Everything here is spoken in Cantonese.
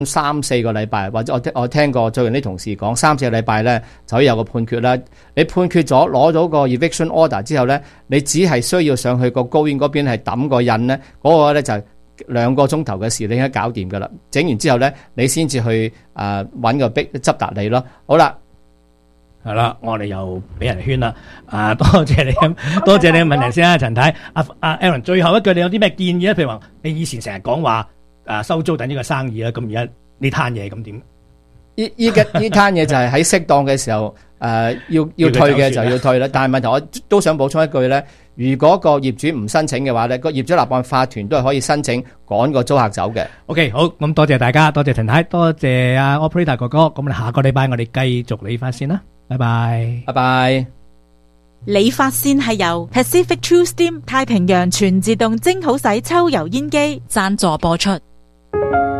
3-4個禮拜，或者我聽過最近啲同事講3-4個禮拜咧就可以有個判決啦。你判決咗攞咗個 eviction order 之後咧，你只係需要上去個高院嗰邊係抌個印咧，嗰個咧就2個鐘頭嘅事，你應該搞掂噶啦。整完之後咧，你先至去揾個執達你咯。好啦， 係啦，我哋又俾人圈啦。多謝你，多謝你嘅問題先啦，陳太。阿 Aaron， 最後一句你有啲咩建議咧？譬如話你以前成日講話收租等呢個生意啦，咁而家呢攤嘢咁點？ 呢攤嘢就係喺適當嘅時候要退嘅就要退啦。但係問題我都想補充一句咧，如果個業主唔申請嘅話咧，個業主立案法團都係可以申請趕個租客走嘅。 OK， 好，咁多謝大家，多謝陳太，多謝阿 Operator 哥哥。咁下個禮拜我哋繼續理髮先啦，拜拜， 拜拜。 理髮線係由 Pacific True Steam 太平洋全自動蒸好洗抽油煙機贊助播出。